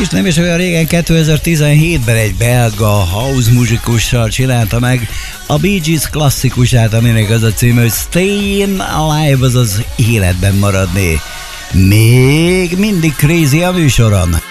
És nem is olyan régen, 2017-ben egy belga house muzsikussal csinálta meg a Bee Gees klasszikusát, aminek az a címe, hogy Staying Alive, azaz életben maradni. Még mindig crazy a műsoron.